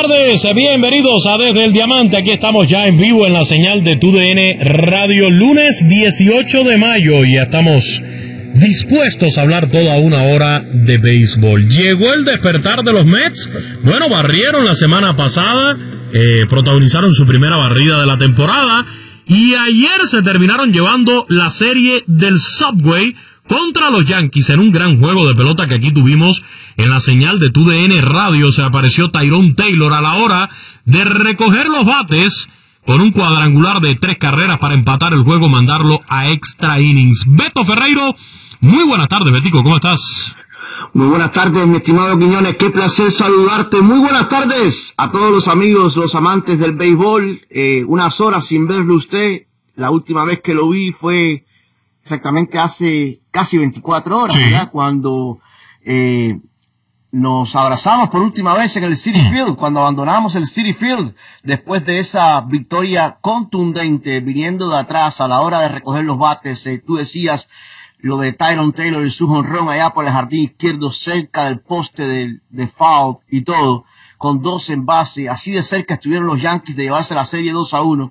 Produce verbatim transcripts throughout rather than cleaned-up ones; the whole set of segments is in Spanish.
tardes, bienvenidos a Desde el Diamante. Aquí estamos ya en vivo en la señal de T U D N Radio, lunes dieciocho de mayo, y estamos dispuestos a hablar toda una hora de béisbol. Llegó el despertar de los Mets. Bueno, barrieron la semana pasada, eh, protagonizaron su primera barrida de la temporada, y ayer se terminaron llevando la serie del Subway contra los Yankees en un gran juego de pelota que aquí tuvimos en la señal de T U D N Radio. Se apareció Tyrone Taylor a la hora de recoger los bates con un cuadrangular de tres carreras para empatar el juego, mandarlo a extra innings. Beto Ferreiro, muy buenas tardes, Betico, ¿cómo estás? Muy buenas tardes, mi estimado Quiñones, qué placer saludarte. Muy buenas tardes a todos los amigos, los amantes del béisbol. Eh, unas horas sin verlo usted. La última vez que lo vi fue exactamente hace casi veinticuatro horas, sí, ¿verdad? Cuando eh, nos abrazamos por última vez en el Citi Field, cuando abandonamos el Citi Field, después de esa victoria contundente, viniendo de atrás a la hora de recoger los bates. Eh, tú decías lo de Tyrone Taylor y su jonrón allá por el jardín izquierdo, cerca del poste de, de foul y todo, con dos en base. Así de cerca estuvieron los Yankees de llevarse la serie dos a uno.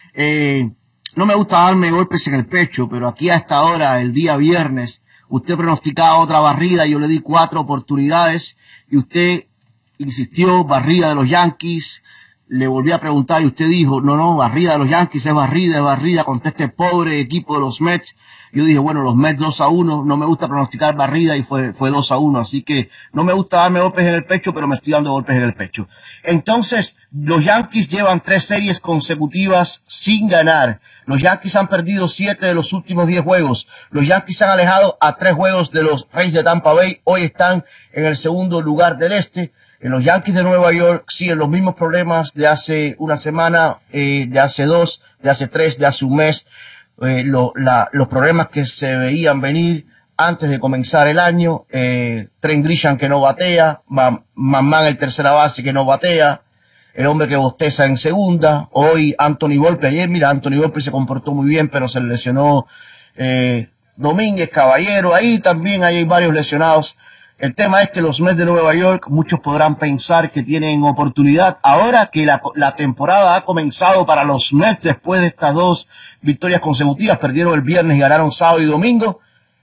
Eh, No me gusta darme golpes en el pecho, pero aquí a esta hora, el día viernes, usted pronosticaba otra barrida, yo le di cuatro oportunidades y usted insistió, barrida de los Yankees. Le volví a preguntar y usted dijo, no, no, barrida de los Yankees, es barrida, es barrida, contra este pobre equipo de los Mets. Yo dije, bueno, los Mets dos a uno, no me gusta pronosticar barrida y fue, fue dos a uno, así que no me gusta darme golpes en el pecho, pero me estoy dando golpes en el pecho. Entonces, los Yankees llevan tres series consecutivas sin ganar. Los Yankees han perdido siete de los últimos diez juegos. Los Yankees se han alejado a tres juegos de los Rays de Tampa Bay. Hoy están en el segundo lugar del este. En los Yankees de Nueva York siguen los mismos problemas de hace una semana, eh, de hace dos, de hace tres, de hace un mes. Eh, lo, la, los problemas que se veían venir antes de comenzar el año. Eh, Trent Grisham que no batea, Mamán el tercera base que no batea, el hombre que bosteza en segunda. Hoy Anthony Volpe, ayer mira, Anthony Volpe se comportó muy bien, pero se lesionó eh, Domínguez, Caballero, ahí también hay varios lesionados. El tema es que los Mets de Nueva York, muchos podrán pensar que tienen oportunidad ahora que la, la temporada ha comenzado para los Mets después de estas dos victorias consecutivas. Perdieron el viernes y ganaron sábado y domingo,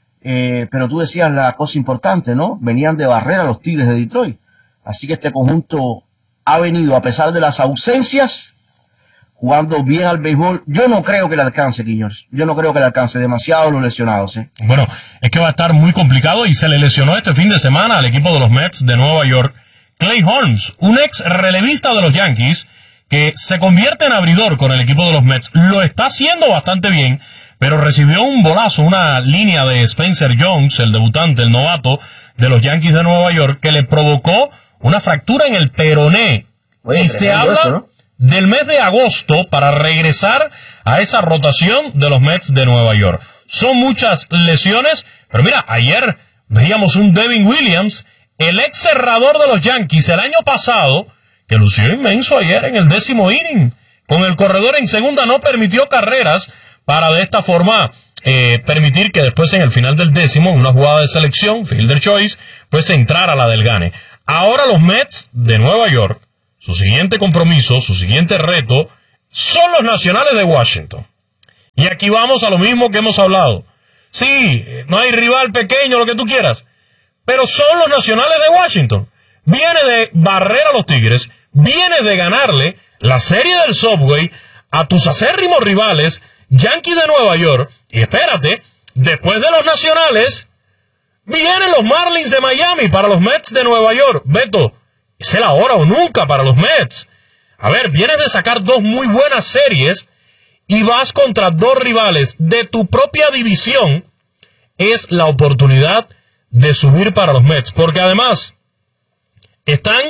eh, pero tú decías la cosa importante, ¿no? Venían de barrer a los Tigres de Detroit. Así que este conjunto ha venido, a pesar de las ausencias, jugando bien al béisbol. Yo no creo que le alcance, Quiñones. Yo no creo que le alcance. Demasiado los lesionados, ¿eh? Bueno, es que va a estar muy complicado y se le lesionó este fin de semana al equipo de los Mets de Nueva York Clay Holmes, un ex relevista de los Yankees que se convierte en abridor con el equipo de los Mets. Lo está haciendo bastante bien, pero recibió un bolazo, una línea de Spencer Jones, el debutante, el novato de los Yankees de Nueva York, que le provocó una fractura en el peroné. Oye, y se habla eso, ¿no?, del mes de agosto para regresar a esa rotación de los Mets de Nueva York. Son muchas lesiones, pero mira, ayer veíamos un Devin Williams, el ex cerrador de los Yankees el año pasado, que lució inmenso ayer en el décimo inning. Con el corredor en segunda no permitió carreras para de esta forma eh, permitir que después en el final del décimo, en una jugada de selección, fielder choice, pues entrara la del gane. Ahora los Mets de Nueva York, su siguiente compromiso, su siguiente reto, son los Nacionales de Washington. Y aquí vamos a lo mismo que hemos hablado. Sí, no hay rival pequeño, lo que tú quieras, pero son los Nacionales de Washington. Viene de barrer a los Tigres, viene de ganarle la serie del Subway a tus acérrimos rivales, Yankees de Nueva York. Y espérate, después de los Nacionales, vienen los Marlins de Miami para los Mets de Nueva York. Beto, es el ahora o nunca para los Mets. A ver, vienes de sacar dos muy buenas series y vas contra dos rivales de tu propia división. Es la oportunidad de subir para los Mets, porque además están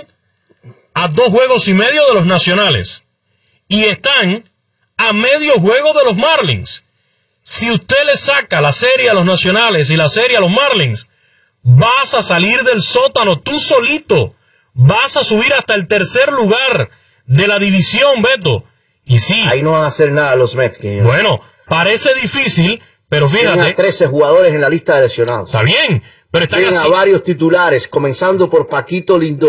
a dos juegos y medio de los Nacionales y están a medio juego de los Marlins. Si usted le saca la serie a los Nacionales y la serie a los Marlins, vas a salir del sótano tú solito. Vas a subir hasta el tercer lugar de la división, Beto. Y sí, ahí no van a hacer nada los Mets. Que bueno, parece difícil, pero fíjate. Tienen a trece jugadores en la lista de lesionados. Está bien, pero están Tienen así. a varios titulares, comenzando por Paquito Lindor,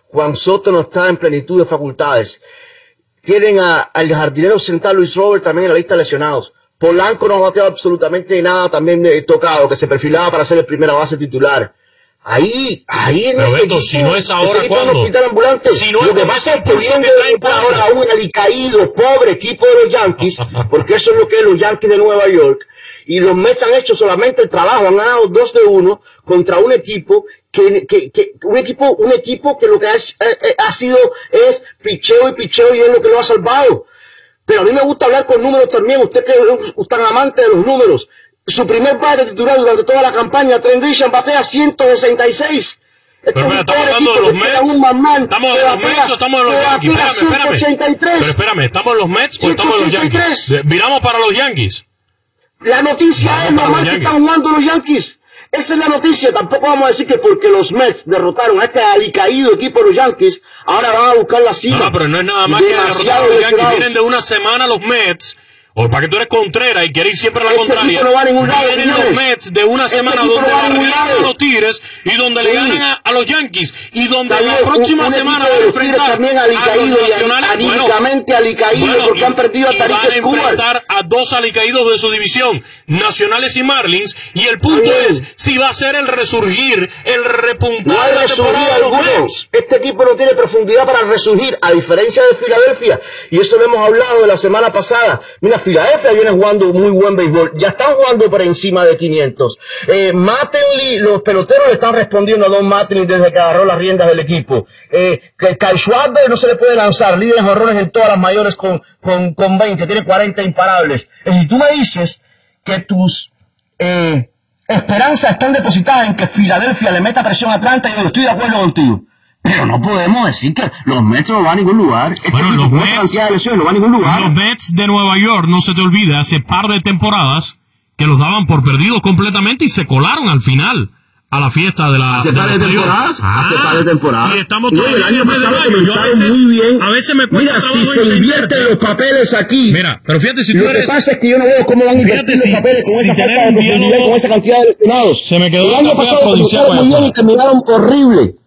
Juan Soto no está en plenitud de facultades. Tienen a, al jardinero central Luis Robert también en la lista de lesionados. Polanco no ha bateado absolutamente nada, también eh, tocado, que se perfilaba para ser el primera base titular. Ahí, ahí en Pero ese Beto, equipo, si no es ahora, ese ¿cuándo? hospital ambulante, Si no es lo que con pasa ese es que impulso viene que traen de buscar ahora a cuatro. un alicaído, pobre equipo de los Yankees, porque eso es lo que es los Yankees de Nueva York, y los Mets han hecho solamente el trabajo, han ganado dos de uno contra un equipo que, que, que un equipo, un equipo que lo que ha, ha, ha sido es picheo y picheo y es lo que lo ha salvado. Pero a mí me gusta hablar con números también, usted que es tan amante de los números. Su primer bate titular durante toda la campaña, Trent Grisham, batea ciento sesenta y seis. Pero mira, estamos hablando de los Mets. ¿Estamos en los Mets o estamos en los Yankees? Espérame, espérame. Pero espérame, ¿estamos en los Mets o estamos en los Yankees? Viramos para los Yankees. La noticia es normal que están jugando los Yankees. Esa es la noticia. Tampoco vamos a decir que porque los Mets derrotaron a este alicaído equipo de los Yankees, ahora van a buscar la cima. No, no, pero no es nada más que derrotar a los Yankees. Vienen de una semana los Mets. O para que tú eres Contreras y quieres ir siempre a la este contraria. No va a ningún lado, vienen los Mets de una este semana donde no barrieron a, a los Tigres y donde sí. le ganan a, a los Yankees y donde también, la próxima un, un semana van a enfrentar también a los nacionales. Anímicamente bueno, alicaídos bueno, porque y, han perdido a Tariq Escobar. Van a enfrentar a dos alicaídos de su división, Nacionales y Marlins. Y el punto también. es si va a ser el resurgir, el repuntar no hay de la temporada de los Mets. Este equipo no tiene profundidad para resurgir, a diferencia de Filadelfia. Y eso lo hemos hablado de la semana pasada. Mira, Filadelfia viene jugando jugando muy buen béisbol, ya están jugando por encima de quinientos. Eh, Mattingly, los peloteros le están respondiendo a Don Mattingly desde que agarró las riendas del equipo. Eh, Kyle Schwarber no se le puede lanzar, líderes de horrores en todas las mayores con, con, con veinte, tiene cuarenta imparables. Es decir, tú me dices que tus eh, esperanzas están depositadas en que Filadelfia le meta presión a Atlanta, y yo estoy de acuerdo contigo. Pero no podemos decir que los Mets no van a ningún lugar. Este bueno, los Mets, de lesiones, no van a ningún lugar. Los Mets de Nueva York, no se te olvide, hace par de temporadas que los daban por perdidos completamente y se colaron al final a la fiesta de la... Hace par de temporadas, ah, hace par de temporadas. Y estamos no, el año pasado comenzaron muy bien. A veces me cuesta... Mira, si se invierten los papeles aquí... Mira, pero fíjate si tú Lo eres... que pasa es que yo no veo cómo van a invertir si, los papeles con si esa falta de profundidad, con esa cantidad de lesionados. Se me quedó el año pasado comenzaron muy bien y terminaron horrible.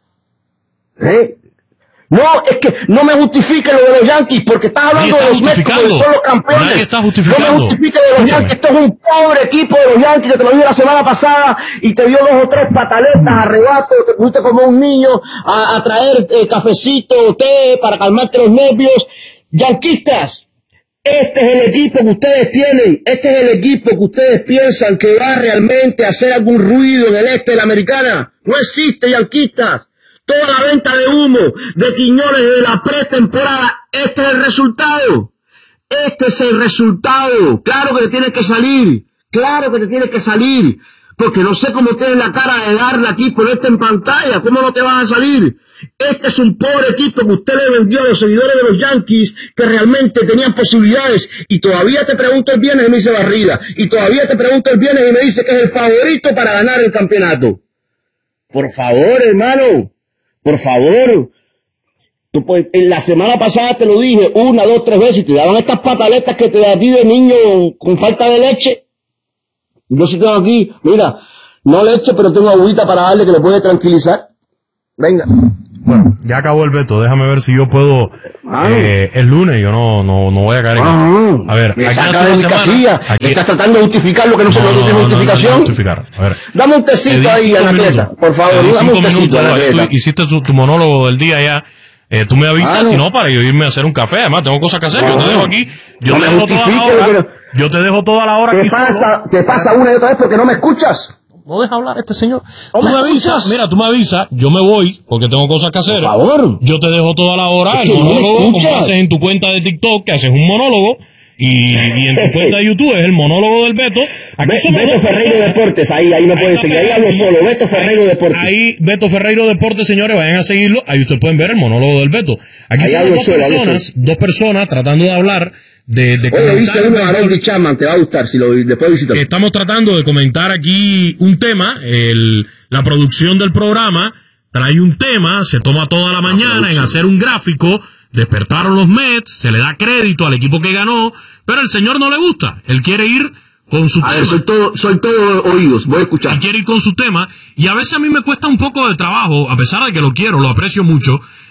¿Eh? No, es que no me justifique lo de los Yankees, porque estás hablando de los Mets como son los campeones. Nadie está justificando. No me justifique lo de los Yankees. Esto es un pobre equipo de los Yankees que te lo dio la semana pasada y te dio dos o tres pataletas, arrebatos, te pusiste como un niño a, a traer eh, cafecito, té, para calmarte los nervios. Yanquistas, este es el equipo que ustedes tienen, este es el equipo que ustedes piensan que va realmente a hacer algún ruido en el este de la Americana. No existe, yanquistas. Toda la venta de humo de Quiñones de la pretemporada, este es el resultado. Este es el resultado. Claro que te tienes que salir. Claro que te tienes que salir. Porque no sé cómo tienes la cara de darle aquí, ponerte en pantalla. ¿Cómo no te vas a salir? Este es un pobre equipo que usted le vendió a los seguidores de los Yankees que realmente tenían posibilidades. Y todavía te pregunto el viernes y me dice barrida. Y todavía te pregunto el viernes y me dice que es el favorito para ganar el campeonato. Por favor, hermano. Por favor, tú, pues, en la semana pasada te lo dije una, dos, tres veces y te daban estas pataletas que te da a ti de niño con falta de leche. Yo sí tengo aquí, mira, no leche, pero tengo agüita para darle que le puede tranquilizar. Venga. Bueno, ya acabó el veto, déjame ver si yo puedo, ah, eh, el lunes, yo no, no, no voy a caer en ah, A ver, me aquí saca de mi casilla, aquí... estás tratando de justificar lo que no, no se no, no tiene justificación. No, no, justificar. A ver, dame un tecito ahí, Anacleta, por favor, dame un tecito, Anacleta. Tú hiciste tu, tu monólogo del día ya, eh, tú me avisas, ah, no. si no, para yo irme a hacer un café, además tengo cosas que hacer, no, yo te dejo aquí, yo no te dejo toda la hora, yo te dejo toda la hora ¿Qué pasa, te pasa una y otra vez porque no me escuchas? No deja hablar este señor. ¿No tú me, me avisas, mira, tú me avisas, yo me voy porque tengo cosas que hacer. Por favor. Yo te dejo toda la hora es el monólogo, no como haces en tu cuenta de TikTok, que haces un monólogo, y, y en tu cuenta de YouTube es el monólogo del Beto. Aquí Be Beto Ferreiro Deportes, ahí, ahí me ahí pueden seguir, ahí hablo solo, Beto Ferreiro Deportes. Ahí, Beto Ferreiro Deportes, señores, vayan a seguirlo, ahí ustedes pueden ver el monólogo del Beto. Aquí ahí somos dos solo, personas, dos personas tratando de hablar de, de Oye, dice uno de Harold Chapman, te va a gustar si lo después visitas. Estamos tratando de comentar aquí un tema, el, la producción del programa trae un tema, se toma toda la mañana en hacer un gráfico, despertaron los Mets, se le da crédito al equipo que ganó, pero el señor no le gusta, él quiere ir con su a tema. Ver, soy todo, soy todo oídos, voy a escuchar. Él quiere ir con su tema, y a veces a mí me cuesta un poco de trabajo, a pesar de que lo quiero, lo aprecio mucho,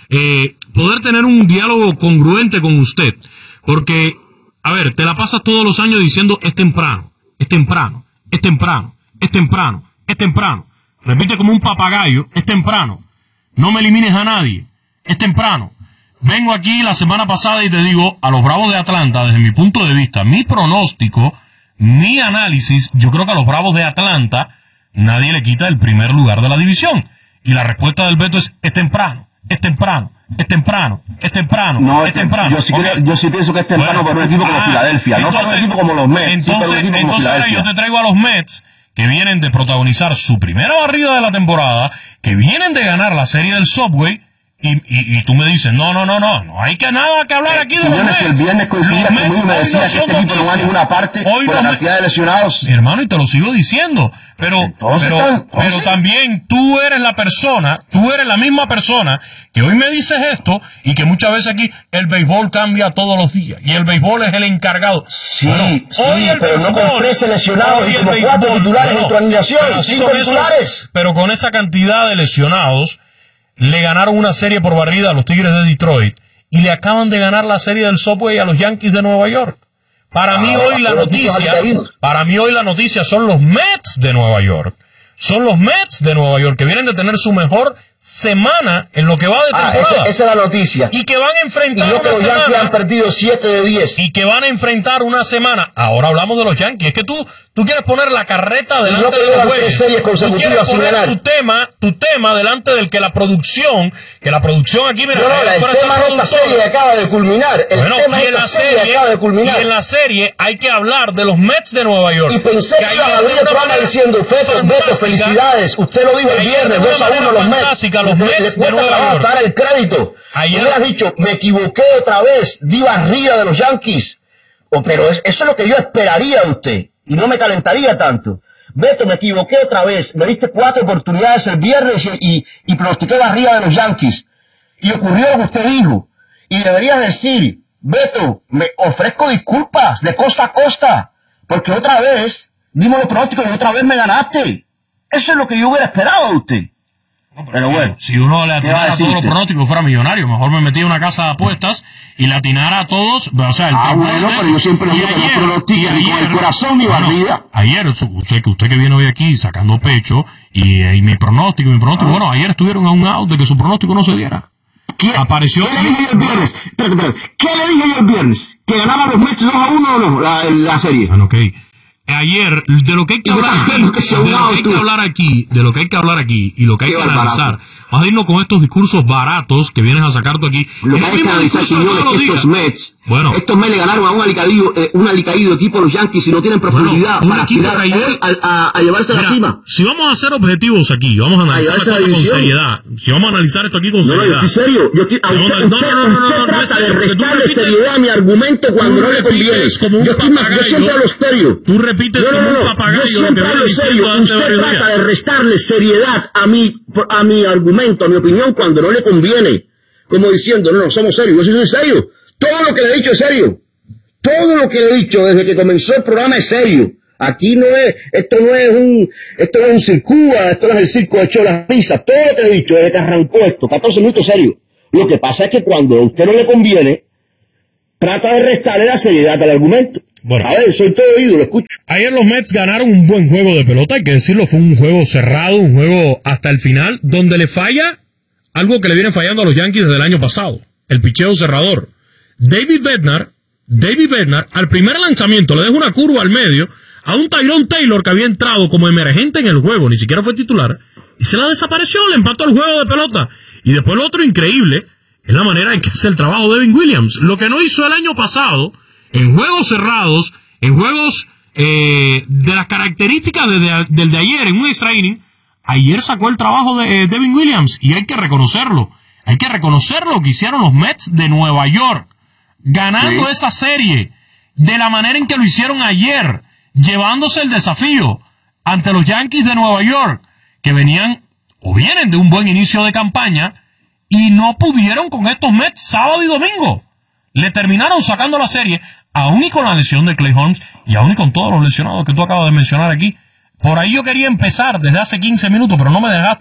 eh, poder tener un diálogo congruente con usted. Porque, a ver, te la pasas todos los años diciendo es temprano, es temprano, es temprano, es temprano, es temprano. Repite como un papagayo, es temprano. No me elimines a nadie, es temprano. Vengo aquí la semana pasada y te digo, a los Bravos de Atlanta, desde mi punto de vista, mi pronóstico, mi análisis, yo creo que a los Bravos de Atlanta nadie le quita el primer lugar de la división. Y la respuesta del Beto es, es temprano, es temprano, es temprano, es temprano, no, es temprano. Yo sí, okay. creo, yo sí pienso que es temprano bueno, para un equipo como ah, Filadelfia, entonces, no para un equipo como los Mets. Entonces, sí, entonces como ahora yo te traigo a los Mets, que vienen de protagonizar su primera barrida de la temporada, que vienen de ganar la serie del Subway, Y, y, y tú me dices, no, no, no, no, no hay que nada que hablar aquí de los Mets. El viernes coincidía conmigo y me decía que este equipo no va a ninguna parte por la cantidad de lesionados. Hermano, y te lo sigo diciendo, pero, entonces, pero, entonces, pero también tú eres la persona, tú eres la misma persona que hoy me dices esto y que muchas veces aquí el béisbol cambia todos los días y el béisbol es el encargado. Sí, bueno, sí, hoy el pero béisbol, no con trece lesionados y como cuatro titulares no, en tu alineación, cinco titulares. Eso, pero con esa cantidad de lesionados, le ganaron una serie por barrida a los Tigres de Detroit y le acaban de ganar la serie del Subway a los Yankees de Nueva York. Para ah, mí hoy la noticia, para mí hoy la noticia son los Mets de Nueva York. Son los Mets de Nueva York que vienen de tener su mejor semana en lo que va de temporada. Ah, esa, esa es la noticia. Y que van a enfrentar y no que una los semana. Yankees han perdido siete de diez. Y que van a enfrentar una semana. Ahora hablamos de los Yankees. Es que tú, tú quieres poner la carreta delante no de los jueces. Series consecutivas tú quieres sin poner ganar. tu tema, tu tema delante del que la producción, que la producción aquí, mira, no, no, el tema de esta serie acaba de culminar. El bueno, tema y de en esta la serie, serie acaba de culminar. Y en la serie hay que hablar de los Mets de Nueva York. Y pensé que, que iban a abrir el programa diciendo, Feto, Beto, felicidades. Usted lo dijo el viernes, dos a uno los Mets. Los Mets de Nueva York. Dar el crédito. Ayer me has dicho, me equivoqué otra vez, di barrida de los Yankees. Oh, pero es, eso es lo que yo esperaría de usted. Y no me calentaría tanto. Beto, me equivoqué otra vez. Me diste cuatro oportunidades el viernes y, y, y pronostiqué barrida de los Yankees. Y ocurrió lo que usted dijo. Y deberías decir, Beto, me ofrezco disculpas de costa a costa. Porque otra vez dimos los pronósticos y otra vez me ganaste. Eso es lo que yo hubiera esperado de usted. No, pero, pero si, bueno, si uno le atinara a todos los pronósticos fuera millonario, mejor me metía en una casa de apuestas y le atinara a todos, o sea, el ah, bueno, pero yo siempre digo que no pronostica ni con el corazón ni bueno, barrida. Ayer, usted, usted que viene hoy aquí sacando pecho y, y mi pronóstico, mi pronóstico, ah. bueno, ayer estuvieron a un out de que su pronóstico no se diera. ¿Qué, Apareció ¿qué le dije yo el viernes? Espérate, espérate. ¿Qué le dije yo el viernes? ¿Que ganaban los Mets dos a uno o no, la, la serie? Bueno, ok. Ayer, de lo que hay que hablar aquí, de lo que hay que hablar aquí, de lo que hay que hablar aquí y lo que hay que analizar, vas a irnos con estos discursos baratos que vienes a sacar tú aquí. Lo que hay que analizar, señores, que estos Mets, bueno, estos Mets le ganaron a un alicaído, eh, un alicaído equipo a los Yankees y no tienen profundidad bueno, para aspirar ayer, a, a, a llevarse mira, a la cima. Si vamos a ser objetivos aquí, vamos a analizar esto con seriedad. Si vamos a analizar esto aquí con no, seriedad. No, yo estoy serio. Yo estoy, a usted, no, usted, no, no, no, usted no, trata no, de restarle seriedad a mi argumento cuando no le conviene. Como un yo, estoy más, yo siempre hablo serio. Tú repites no, no, como no, un papagayo. Yo siempre hablo serio. Usted trata de restarle seriedad a mi, a mi argumento, a mi opinión, cuando no le conviene. Como diciendo, no, no, somos serios. Yo sí soy serio. Todo lo que le he dicho es serio. Todo lo que le he dicho desde que comenzó el programa es serio. Aquí no es, esto no es un, esto no es un circuba, esto no es el circo de Cholas Risas. Todo lo que he dicho desde que arrancó esto, catorce minutos serio. Lo que pasa es que cuando a usted no le conviene, trata de restarle la seriedad al argumento. Bueno, a ver, soy todo oído, lo escucho. Ayer los Mets ganaron un buen juego de pelota, hay que decirlo, fue un juego cerrado, un juego hasta el final, donde le falla algo que le viene fallando a los Yankees desde el año pasado, el picheo cerrador. David Bednar, David Bednar, al primer lanzamiento le deja una curva al medio a un Tyrone Taylor que había entrado como emergente en el juego, ni siquiera fue titular, y se la desapareció, le empató el juego de pelota. Y después lo otro increíble es la manera en que hace el trabajo de Devin Williams. Lo que no hizo el año pasado, en juegos cerrados, en juegos eh, de las características de, de, del de ayer, en un extra inning, ayer sacó el trabajo de eh, Devin Williams, y hay que reconocerlo. Hay que reconocer lo que hicieron los Mets de Nueva York, ganando sí. esa serie, de la manera en que lo hicieron ayer, llevándose el desafío ante los Yankees de Nueva York, que venían o vienen de un buen inicio de campaña, y no pudieron con estos Mets sábado y domingo. Le terminaron sacando la serie, aún y con la lesión de Clay Holmes, y aún y con todos los lesionados que tú acabas de mencionar aquí. Por ahí yo quería empezar desde hace quince minutos, pero no me dejaste.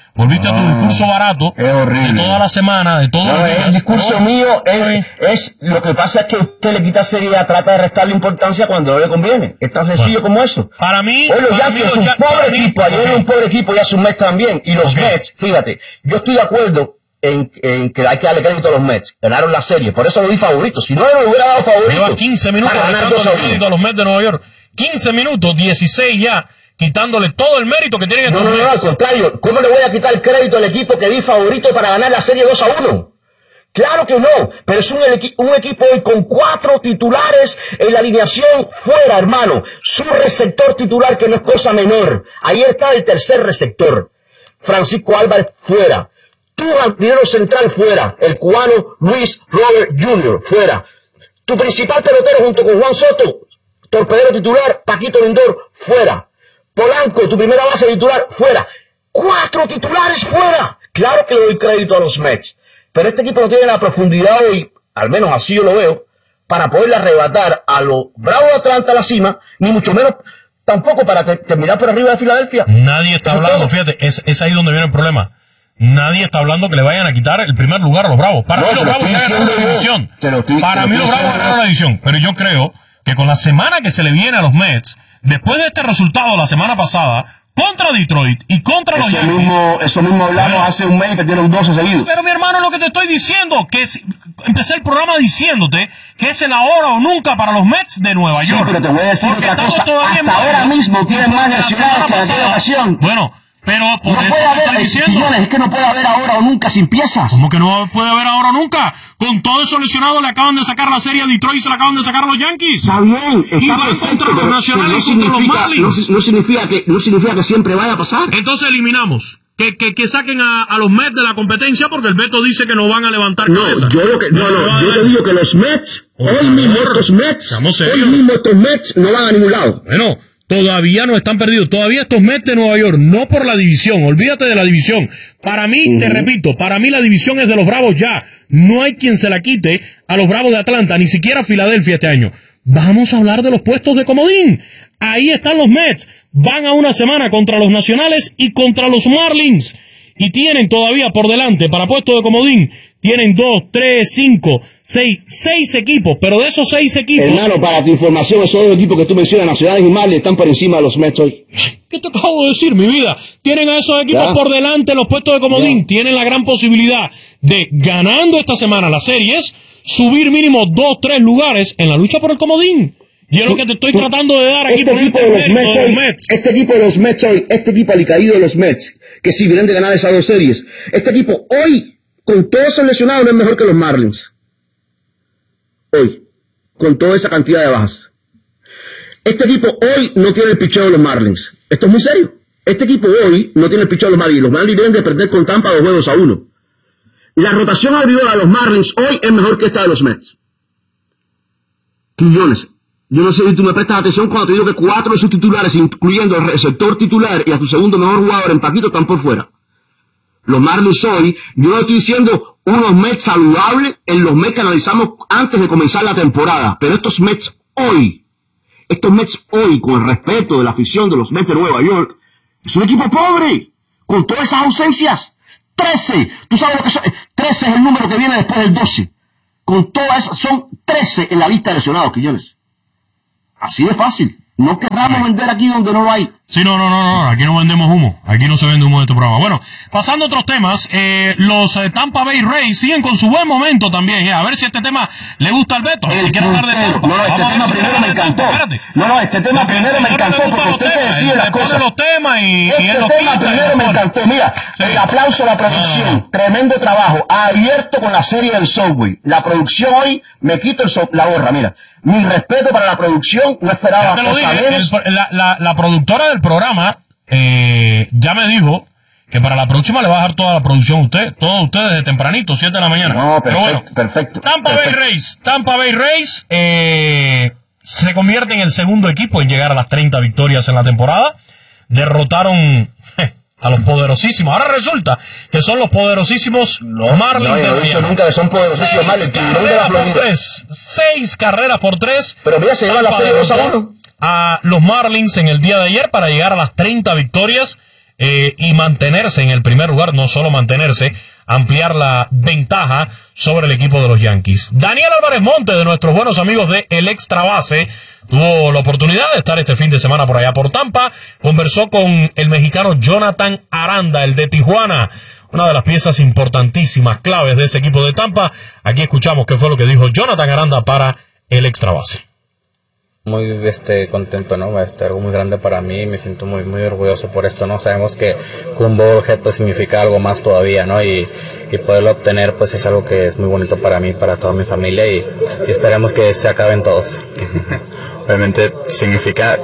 Volviste no, a tu discurso barato es horrible. de toda la semana, de todo no, el, el discurso no, mío es, es, lo que pasa es que usted le quita seriedad, trata de restarle importancia cuando no le conviene. Es tan sencillo bueno, como eso. Para mí, hoy los para Yankees mí, es un ya, pobre mí, equipo, ayer okay. era un pobre equipo y a sus Mets también. Y los okay. Mets, fíjate, yo estoy de acuerdo En, en que hay que darle crédito a los Mets. Ganaron la serie, por eso lo di favorito. Si no, no lo hubiera dado favorito. Lleva quince minutos ganar dos crédito a los Mets de Nueva York. quince minutos, dieciséis ya, quitándole todo el mérito que tienen estos No, no, no, no, al contrario. ¿Cómo le voy a quitar el crédito al equipo que di favorito para ganar la serie dos a uno? Claro que no, pero es un, un equipo hoy con cuatro titulares en la alineación fuera, hermano. Su receptor titular, que no es cosa menor. Ahí está el tercer receptor. Francisco Álvarez fuera. Tu dinero central fuera, el cubano Luis Robert junior fuera. Tu principal pelotero junto con Juan Soto, torpedero titular, Paquito Lindor, fuera. Polanco, tu primera base titular, fuera. Cuatro titulares fuera. Claro que le doy crédito a los Mets, pero este equipo no tiene la profundidad hoy, al menos así yo lo veo, para poderle arrebatar a los Bravos de Atlanta a la cima, ni mucho menos tampoco para te terminar por arriba de Filadelfia. Nadie está hablando, fíjate, es, es ahí donde viene el problema. Nadie está hablando que le vayan a quitar el primer lugar a los Bravos. Para no, mí los Bravos ya ganaron la división. Para mí los Bravos ganaron la división. Pero yo creo que con la semana que se le viene a los Mets, después de este resultado la semana pasada, contra Detroit y contra los eso Yankees. Mismo, eso mismo hablamos bueno, hace un mes y perdieron doce seguidos. Pero mi hermano, lo que te estoy diciendo, que es, empecé el programa diciéndote que es el ahora o nunca para los Mets de Nueva York. Sí, pero te voy a decir otra cosa. Hasta ahora mismo tienen más lesionados que en aquella ocasión. Bueno, pero por no eso puede haber, estoy diciendo. Quiñones, es que no puede haber ahora o nunca sin piezas. ¿Cómo que no puede haber ahora o nunca? Con todo eso lesionado le acaban de sacar la serie a Detroit y se la acaban de sacar a los Yankees. Está bien, está y van perfecto, contra los nacionales no y contra los Marlins. No, no, significa que, no significa que siempre vaya a pasar. Entonces eliminamos. Que, que, que saquen a, a los Mets de la competencia porque el Beto dice que no van a levantar no, cabeza. Yo lo que, no, no, no yo te digo que los Mets, oh, hoy mismo estos Mets, hoy mismo estos Mets no van a ningún lado. Bueno, todavía no están perdidos. Todavía estos Mets de Nueva York, no por la división. Olvídate de la división. Para mí, uh-huh. te repito, para mí la división es de los Bravos ya. No hay quien se la quite a los Bravos de Atlanta, ni siquiera a Filadelfia este año. Vamos a hablar de los puestos de comodín. Ahí están los Mets. Van a una semana contra los Nacionales y contra los Marlins. Y tienen todavía por delante, para puestos de comodín, tienen dos, tres, cinco, seis, seis equipos, pero de esos seis equipos... Hermano, para tu información, esos dos equipos que tú mencionas, Nacionales y Marlins, están por encima de los Mets hoy. ¿Qué te acabo de decir, mi vida? Tienen a esos equipos ya. por delante los puestos de comodín. Ya. Tienen la gran posibilidad de, ganando esta semana las series, subir mínimo dos, tres lugares en la lucha por el comodín. Y es lo que te estoy tratando de dar aquí. Este equipo de los Mets hoy, este equipo de los Mets hoy, este equipo alicaído de los Mets, que si vienen de ganar esas dos series, este equipo hoy, con todos esos lesionados, no es mejor que los Marlins. Hoy, con toda esa cantidad de bajas. Este equipo hoy no tiene el picheo de los Marlins. Esto es muy serio. Este equipo hoy no tiene el picheo de los Marlins. Los Marlins vienen de perder con Tampa dos juegos a uno. La rotación abridora de los Marlins hoy es mejor que esta de los Mets. Quiñones. Yo no sé si tú me prestas atención cuando te digo que cuatro de sus titulares, incluyendo el receptor titular y a su segundo mejor jugador en Paquito, están por fuera. Los Marlins hoy, yo no estoy diciendo unos Mets saludables en los Mets que analizamos antes de comenzar la temporada, pero estos Mets hoy, estos Mets hoy, con el respeto de la afición de los Mets de Nueva York, es un equipo pobre, con todas esas ausencias. trece, tú sabes lo que son, trece es el número que viene después del doce. Con todas esas, son trece en la lista de lesionados, Quiñones. Así de fácil. No querramos vender aquí donde no lo hay. Sí, no, no, no, no, aquí no vendemos humo. Aquí no se vende humo de este programa. Bueno, pasando a otros temas, eh, los eh, Tampa Bay Rays siguen con su buen momento también. Eh. A ver si este tema le gusta al Beto. El si quiere hablar de Tampa. No, no, este tema si primero me encantó. Espérate. No, no, este tema primero me encantó porque usted que decide las cosas. Los temas y, este y él tema quita, primero me encantó. Mira, sí. El aplauso a la producción. No, no. Tremendo trabajo. Abierto con la serie del Subway. La producción hoy, me quito el so la gorra, mira. Mi respeto para la producción, no esperaba cosas menos. La, la, la productora del programa eh, ya me dijo que para la próxima le va a dejar toda la producción a usted, todos ustedes desde tempranito, siete de la mañana. No, perfecto, pero bueno, perfecto. Tampa perfecto. Bay Rays, Tampa Bay Rays eh, se convierte en el segundo equipo en llegar a las treinta victorias en la temporada. Derrotaron a los poderosísimos. Ahora resulta que son los poderosísimos no, Marlins. No, no he dicho nunca que son poderosísimos Marlins. Carreras por tres. Seis carreras por tres. Pero mira, se lleva la serie dos a uno. A los Marlins en el día de ayer para llegar a las treinta victorias eh, y mantenerse en el primer lugar, no solo mantenerse, ampliar la ventaja sobre el equipo de los Yankees. Daniel Álvarez Monte, de nuestros buenos amigos de El Extra Base, tuvo la oportunidad de estar este fin de semana por allá por Tampa. Conversó con el mexicano Jonathan Aranda, el de Tijuana, una de las piezas importantísimas, claves de ese equipo de Tampa. Aquí escuchamos qué fue lo que dijo Jonathan Aranda para El Extra Base. Muy este, contento, ¿no? Este, algo muy grande para mí, me siento muy muy orgulloso por esto, ¿no? Sabemos que un bobblehead pues significa algo más todavía, ¿no? Y, y poderlo obtener pues es algo que es muy bonito para mí, para toda mi familia y, y esperemos que se acaben todos. Obviamente significa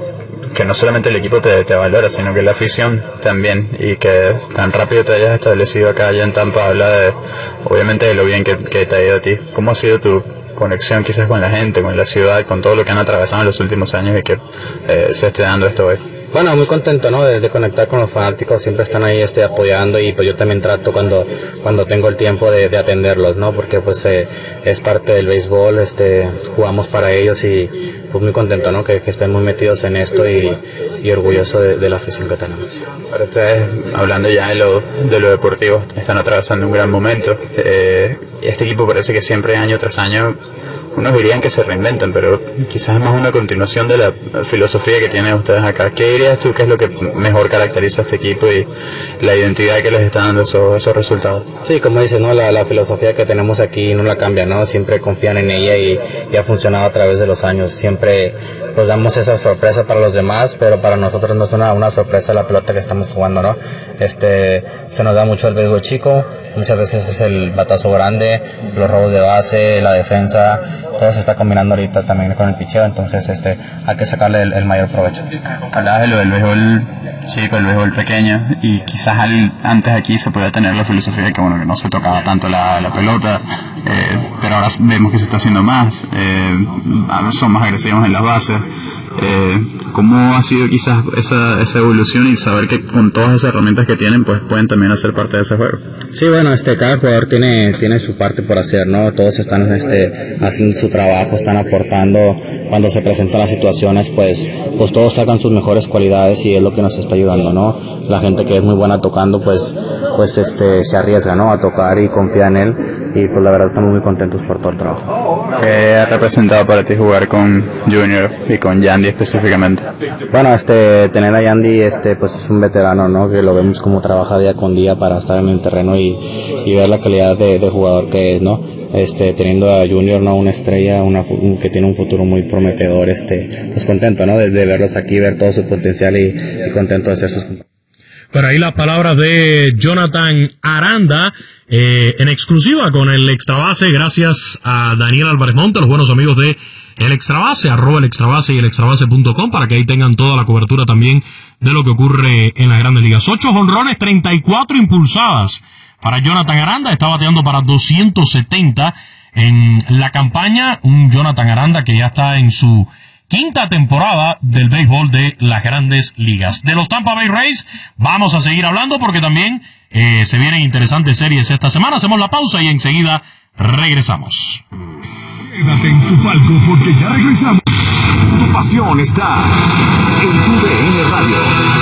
que no solamente el equipo te, te valora, sino que la afición también, y que tan rápido te hayas establecido acá allá en Tampa habla de, obviamente, de lo bien que, que te ha ido a ti. ¿Cómo ha sido tu conexión quizás con la gente, con la ciudad, con todo lo que han atravesado en los últimos años y que eh, se esté dando esto hoy? Bueno, muy contento, ¿no? De, de conectar con los fanáticos, siempre están ahí este, apoyando y pues yo también trato cuando cuando tengo el tiempo de, de atenderlos, ¿no? Porque pues eh, es parte del béisbol, este, jugamos para ellos y pues muy contento, ¿no? Que, que estén muy metidos en esto y, y orgulloso de, de la afición que tenemos. Para ustedes, hablando ya de lo, de lo deportivo, están atravesando un gran momento. Eh, este equipo parece que siempre, año tras año, unos dirían que se reinventan, pero quizás es más una continuación de la filosofía que tienen ustedes acá. ¿Qué dirías tú que es lo que mejor caracteriza a este equipo y la identidad que les está dando esos, esos resultados? Sí, como dices, ¿no? La, la filosofía que tenemos aquí no la cambia, ¿no? Siempre confían en ella y, y ha funcionado a través de los años. Siempre pues damos esa sorpresa para los demás, pero para nosotros no es una, una sorpresa la pelota que estamos jugando, ¿no? Este, se nos da mucho el béisbol chico, muchas veces es el batazo grande, los robos de base, la defensa, todo se está combinando ahorita también con el picheo, entonces este, hay que sacarle el, el mayor provecho. Hablabas de lo del béisbol chico, el béisbol pequeño, y quizás al, antes aquí se podía tener la filosofía de que, bueno, que no se tocaba tanto la, la pelota, eh, pero ahora vemos que se está haciendo más, eh, son más agresivos en las bases. Eh, ¿Cómo ha sido quizás esa, esa evolución y saber que con todas esas herramientas que tienen pues pueden también hacer parte de ese juego? Sí, bueno, este, cada jugador tiene, tiene su parte por hacer, ¿no? Todos están este, haciendo su trabajo, están aportando. Cuando se presentan las situaciones, pues, pues todos sacan sus mejores cualidades y es lo que nos está ayudando, ¿no? La gente que es muy buena tocando, pues, pues este, se arriesga, ¿no? A tocar y confía en él y pues la verdad estamos muy contentos por todo el trabajo. ¿Qué ha representado para ti jugar con Junior y con Yandy específicamente? Bueno, este, tener a Yandy, este, pues es un veterano, ¿no? Que lo vemos como trabaja día con día para estar en el terreno y, y ver la calidad de, de jugador que es, ¿no? Este, teniendo a Junior, ¿no? Una estrella, una, que tiene un futuro muy prometedor, este, pues contento, ¿no? De, de verlos aquí, ver todo su potencial y, y contento de ser sus compañeros. Por ahí las palabras de Jonathan Aranda, eh, en exclusiva con el Extra Base, gracias a Daniel Álvarez Monte, los buenos amigos de El Extra Base, arroba el Extra Base y el extrabase punto com, para que ahí tengan toda la cobertura también de lo que ocurre en las Grandes Ligas. Ocho jonrones, treinta y cuatro impulsadas para Jonathan Aranda, está bateando para doscientos setenta en la campaña, un Jonathan Aranda que ya está en su quinta temporada del béisbol de las Grandes Ligas. De los Tampa Bay Rays vamos a seguir hablando porque también eh, se vienen interesantes series esta semana. Hacemos la pausa y enseguida regresamos. Quédate en tu palco porque ya regresamos. Tu pasión está en tu D N Radio.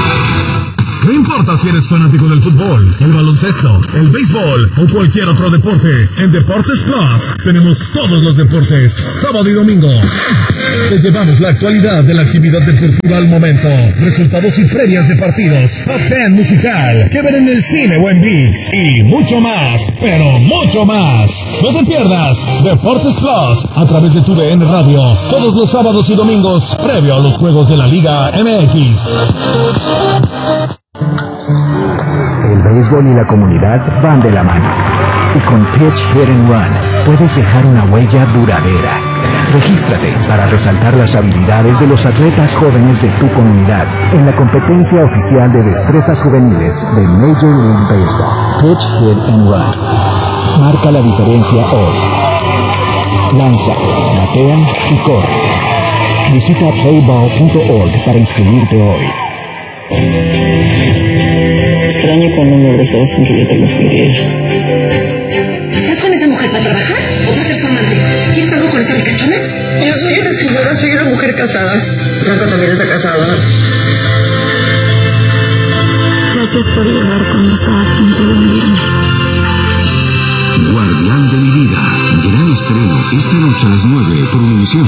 No importa si eres fanático del fútbol, el baloncesto, el béisbol o cualquier otro deporte, en Deportes Plus tenemos todos los deportes, sábado y domingo. Te llevamos la actualidad de la actividad deportiva al momento, resultados y previas de partidos, top ten musical, que ver en el cine o en ViX y mucho más, pero mucho más. No te pierdas Deportes Plus a través de tu D N Radio, todos los sábados y domingos, previo a los juegos de la Liga M X. El béisbol y la comunidad van de la mano. Y con Pitch Hit and Run puedes dejar una huella duradera. Regístrate para resaltar las habilidades de los atletas jóvenes de tu comunidad en la competencia oficial de destrezas juveniles de Major League Baseball. Pitch Hit and Run. Marca la diferencia hoy. Lanza, batea y corre. Visita playball punto org para inscribirte hoy. Extraño cuando me abrazabas sin que yo te lo pidiera. ¿Estás con esa mujer para trabajar o para ser su amante? ¿Quieres algo con esa ricachona? Yo soy una señora, soy una mujer casada. Franco también está casado. Gracias por llegar cuando estaba a punto de hundirme. Guardián de mi vida. Gran estreno esta noche a las nueve por Univisión.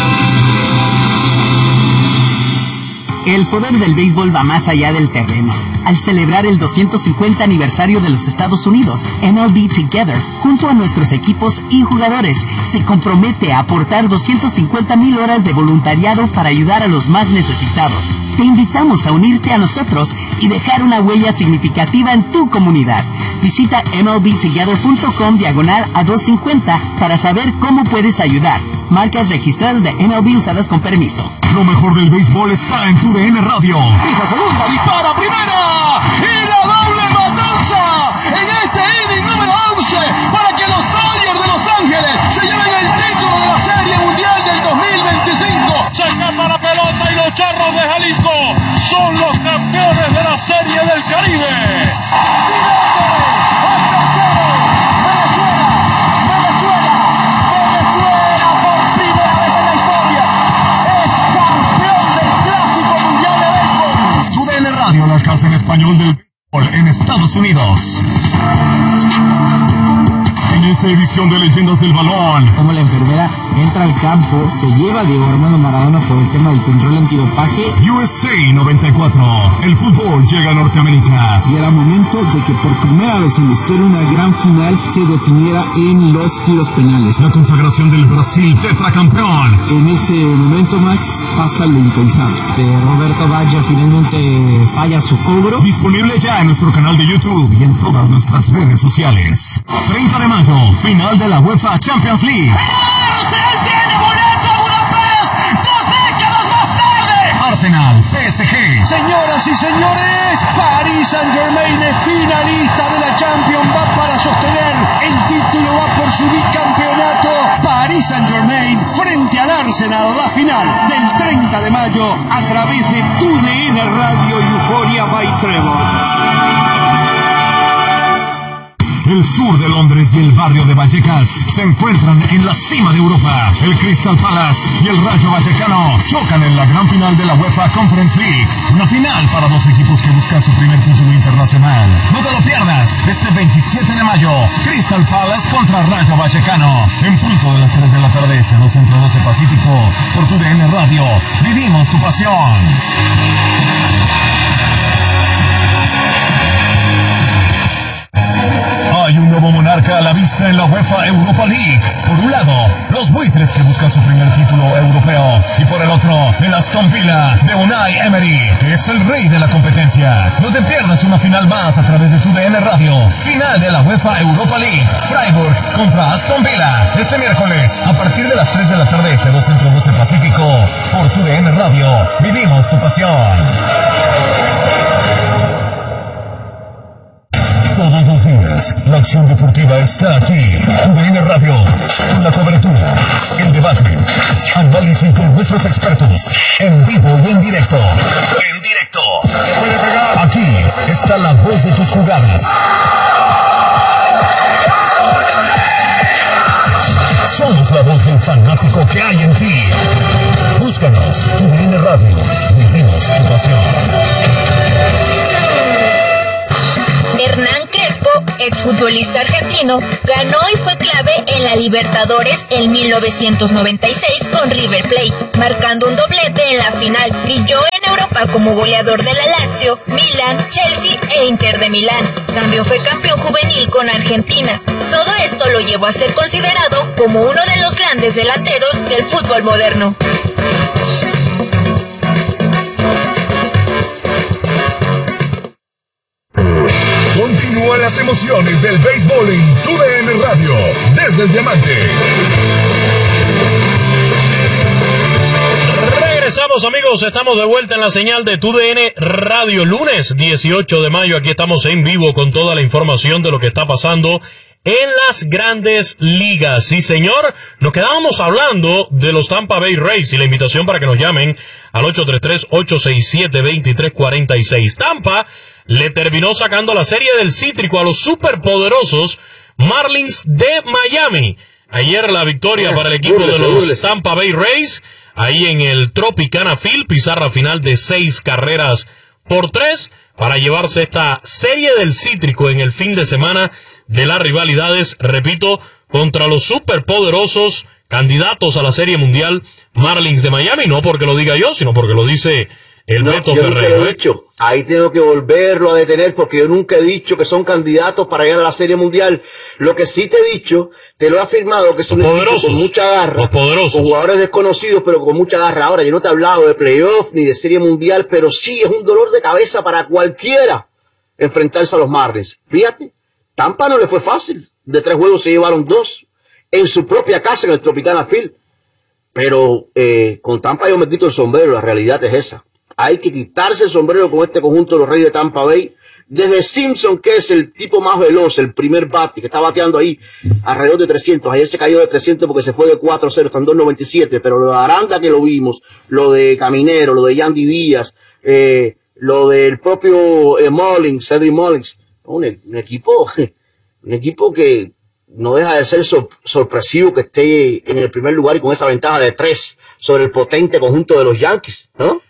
El poder del béisbol va más allá del terreno. Al celebrar el doscientos cincuenta aniversario de los Estados Unidos, M L B Together, junto a nuestros equipos y jugadores, se compromete a aportar doscientas cincuenta mil horas de voluntariado para ayudar a los más necesitados. Te invitamos a unirte a nosotros y dejar una huella significativa en tu comunidad. Visita M L B together punto com diagonal a doscientos cincuenta para saber cómo puedes ayudar. Marcas registradas de M L B usadas con permiso. Lo mejor del béisbol está en tu D N Radio. Pisa segunda, dispara primera y la doble matanza en este inning número once para que los Dodgers de Los Ángeles se lleven el título de la Serie Mundial del dos mil veinticinco. Se escapa la pelota y los Charros de Jalisco son los campeones de la Serie del Caribe. La casa en español del béisbol en Estados Unidos. En esta edición de Leyendas del Balón, como la enfermera entra al campo, se lleva a Diego Armando Maradona por el tema del control antidopaje. U S A noventa y cuatro, el fútbol llega a Norteamérica. Y era momento de que por primera vez en la historia una gran final se definiera en los tiros penales. La consagración del Brasil tetracampeón. En ese momento, Max, pasa lo impensable. Eh, Roberto Baggio finalmente falla su cobro. Disponible ya en nuestro canal de YouTube y en todas nuestras redes sociales. treinta de mayo, final de la UEFA Champions League. ¡Arsenal tiene boleto a Budapest! ¡Dos décadas más tarde! Arsenal, P S G. Señoras y señores, Paris Saint-Germain es finalista de la Champions. Va para sostener el título, va por su bicampeonato. Paris Saint-Germain frente al Arsenal, la final del treinta de mayo a través de tu D N Radio Euphoria by Trevor. El sur de Londres y el barrio de Vallecas se encuentran en la cima de Europa. El Crystal Palace y el Rayo Vallecano chocan en la gran final de la UEFA Conference League. Una final para dos equipos que buscan su primer título internacional. No te lo pierdas, este veintisiete de mayo, Crystal Palace contra Rayo Vallecano. En punto de las tres de la tarde, este dos entre doce Pacífico. Por tu D N Radio, vivimos tu pasión. Hay un nuevo monarca a la vista en la UEFA Europa League. Por un lado, los buitres que buscan su primer título europeo. Y por el otro, el Aston Villa de Unai Emery, que es el rey de la competencia. No te pierdas una final más a través de tu D N Radio. Final de la UEFA Europa League. Freiburg contra Aston Villa. Este miércoles, a partir de las tres de la tarde, este dos entre doce Pacífico. Por tu D N Radio. Vivimos tu pasión. Todos los días, la acción deportiva está aquí. Tu D N Radio, con la cobertura, el debate, análisis de nuestros expertos, en vivo y en directo. En directo. Aquí está la voz de tus jugadas. Somos la voz del fanático que hay en ti. Búscanos, tu D N Radio. Vivimos tu pasión. Hernán Crespo, exfutbolista argentino, ganó y fue clave en la Libertadores en mil novecientos noventa y seis con River Plate, marcando un doblete en la final. Brilló en Europa como goleador de la Lazio, Milan, Chelsea e Inter de Milán. También fue campeón juvenil con Argentina. Todo esto lo llevó a ser considerado como uno de los grandes delanteros del fútbol moderno. Continúan las emociones del béisbol en tu D N Radio, desde el Diamante. Regresamos, amigos, estamos de vuelta en la señal de tu D N Radio, lunes dieciocho de mayo, aquí estamos en vivo con toda la información de lo que está pasando en las grandes ligas. Sí, señor, nos quedábamos hablando de los Tampa Bay Rays y la invitación para que nos llamen al ocho tres tres, ocho seis siete, dos tres cuatro seis. Tampa le terminó sacando la serie del cítrico a los superpoderosos Marlins de Miami. Ayer la victoria para el equipo de los Tampa Bay Rays, ahí en el Tropicana Field, pizarra final de seis carreras por tres. para llevarse esta serie del cítrico en el fin de semana de las rivalidades, repito, contra los superpoderosos candidatos a la Serie Mundial Marlins de Miami, no porque lo diga yo, sino porque lo dice el no, Beto yo Ferreiro. Nunca lo he dicho. Ahí tengo que volverlo a detener porque yo nunca he dicho que son candidatos para ir a la Serie Mundial. Lo que sí te he dicho, te lo he afirmado, que es un equipo con mucha garra, los poderosos, con jugadores desconocidos, pero con mucha garra. Ahora, yo no te he hablado de playoff ni de Serie Mundial, pero sí es un dolor de cabeza para cualquiera enfrentarse a los Marlins. Fíjate, Tampa no le fue fácil. De tres juegos se llevaron dos en su propia casa, en el Tropicana Field. Pero eh, con Tampa yo me quito el sombrero, la realidad es esa. Hay que quitarse el sombrero con este conjunto de los Reyes de Tampa Bay. Desde Simpson, que es el tipo más veloz, el primer bate, que está bateando ahí alrededor de trescientos. Ayer se cayó de trescientos porque se fue de cuatro cero, están dos noventa y siete. Pero lo de Aranda que lo vimos, lo de Caminero, lo de Yandy Díaz, eh, lo del propio eh, Mullins, Cedric Mullins. Un, un equipo, un equipo que no deja de ser sor sorpresivo que esté en el primer lugar y con esa ventaja de tres sobre el potente conjunto de los Yankees, ¿no?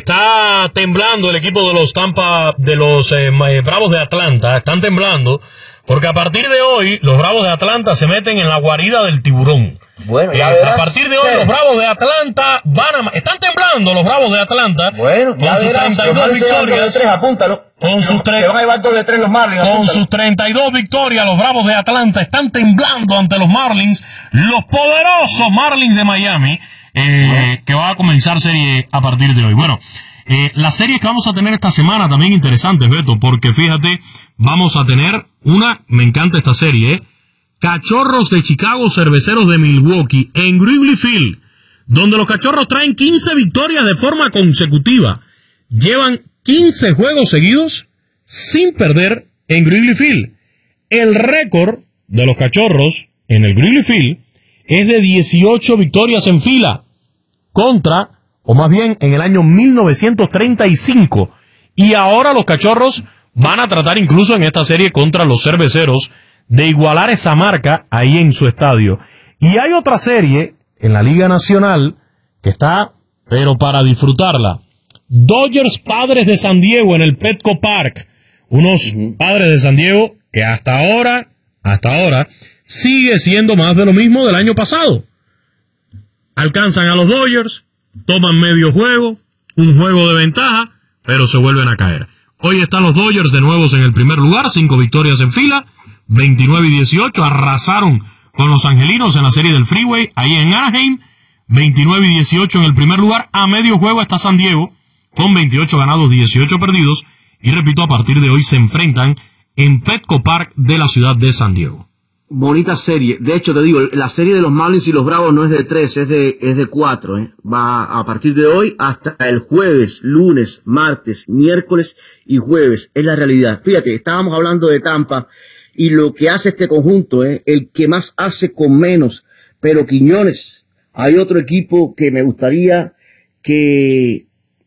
Está temblando el equipo de los Tampa, de los eh, Bravos de Atlanta, están temblando, porque a partir de hoy, los Bravos de Atlanta se meten en la guarida del tiburón. Bueno, ya eh, a partir de hoy, los Bravos de Atlanta van a, están temblando los Bravos de Atlanta. Bueno, ya con sus verás, treinta y dos victorias. De tres, apúntalo. Con sus, se van a llevar dos de tres los Marlins, con apúntalo. sus treinta y dos victorias, los Bravos de Atlanta están temblando ante los Marlins, los poderosos Marlins de Miami, eh, bueno. que va a comenzar serie a partir de hoy. Bueno, eh, las series que vamos a tener esta semana también interesantes, Beto, porque fíjate, vamos a tener una, me encanta esta serie, eh, Cachorros de Chicago, Cerveceros de Milwaukee, en Wrigley Field, donde los Cachorros traen quince victorias de forma consecutiva. Llevan quince juegos seguidos sin perder en Wrigley Field. El récord de los Cachorros en el Wrigley Field es de dieciocho victorias en fila, contra, o más bien en el año mil novecientos treinta y cinco. Y ahora los Cachorros van a tratar incluso en esta serie contra los Cerveceros de igualar esa marca ahí en su estadio. Y hay otra serie en la Liga Nacional que está, pero para disfrutarla. Dodgers Padres de San Diego en el Petco Park. Unos uh-huh. Padres de San Diego que hasta ahora, hasta ahora, sigue siendo más de lo mismo del año pasado. Alcanzan a los Dodgers, toman medio juego, un juego de ventaja, pero se vuelven a caer. Hoy están los Dodgers de nuevo en el primer lugar, cinco victorias en fila, veintinueve y dieciocho, arrasaron con los angelinos en la serie del Freeway, ahí en Anaheim, veintinueve y dieciocho en el primer lugar, a medio juego está San Diego, con veintiocho ganados, dieciocho perdidos, y repito, a partir de hoy se enfrentan en Petco Park de la ciudad de San Diego. Bonita serie, de hecho te digo, la serie de los Marlins y los Bravos no es de tres, es de, es de cuatro, ¿eh? Va a partir de hoy hasta el jueves, lunes, martes, miércoles y jueves, es la realidad. Fíjate, estábamos hablando de Tampa, y lo que hace este conjunto, ¿eh? El que más hace con menos, pero Quiñones, hay otro equipo que me gustaría que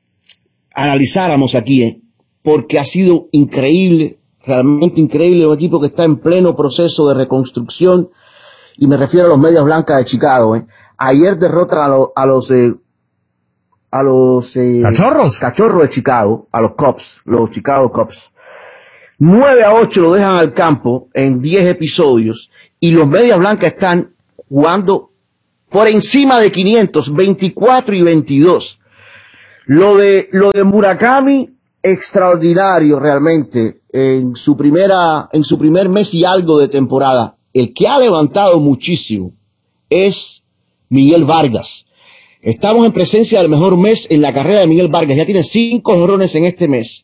analizáramos aquí, ¿eh? Porque ha sido increíble, realmente increíble, un equipo que está en pleno proceso de reconstrucción, y me refiero a los Medias Blancas de Chicago, ¿eh? Ayer derrotan a, lo, a los eh, a los eh, cachorros cachorros de Chicago, a los Cubs, los Chicago Cubs. nueve a ocho lo dejan al campo en diez episodios, y los Medias Blancas están jugando por encima de quinientos, veinticuatro y veintidós. Lo de, lo de Murakami, extraordinario realmente, en su primera, en su primer mes y algo de temporada. El que ha levantado muchísimo es Miguel Vargas. Estamos en presencia del mejor mes en la carrera de Miguel Vargas. Ya tiene cinco jonrones en este mes.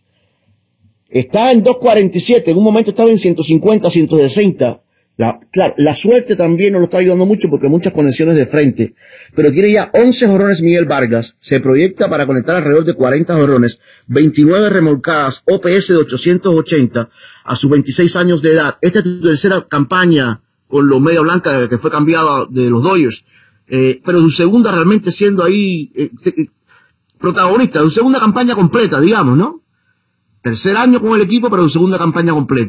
Está en dos cuarenta y siete, en un momento estaba en ciento cincuenta, ciento sesenta. La, claro, la suerte también nos lo está ayudando mucho porque muchas conexiones de frente. Pero tiene ya once jonrones Miguel Vargas. Se proyecta para conectar alrededor de cuarenta jonrones, veintinueve remolcadas, O P S de ochocientos ochenta a sus veintiséis años de edad. Esta es tu tercera campaña con los Media Blanca, que fue cambiado de los Dodgers. Eh, pero su segunda realmente siendo ahí eh, eh, protagonista, su segunda campaña completa, digamos, ¿no? Tercer año con el equipo, pero su segunda campaña completa.